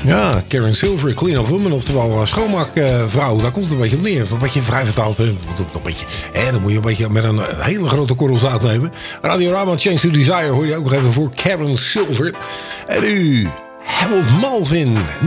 Ja, Karen Silver, clean-up woman, oftewel schoonmaakvrouw. Daar komt het een beetje op neer. Een beetje vrij vertaald. Dan moet je een beetje met een hele grote korrel zout nemen. Radio Rama, Change to Desire hoor je ook nog even voor Karen Silver. En nu, Harold Melvin.